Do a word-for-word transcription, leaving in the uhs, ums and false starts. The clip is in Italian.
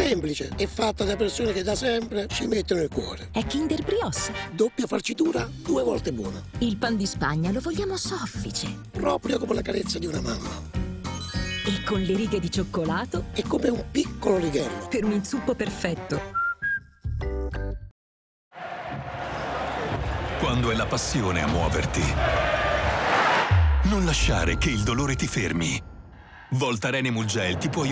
Semplice, è fatta da persone che da sempre ci mettono il cuore. È Kinder Brioche. Doppia farcitura, due volte buona. Il pan di Spagna lo vogliamo soffice. Proprio come la carezza di una mamma. E con le righe di cioccolato? È come un piccolo righello. Per un inzuppo perfetto. Quando è la passione a muoverti, non lasciare che il dolore ti fermi. Voltaren Emulgel ti può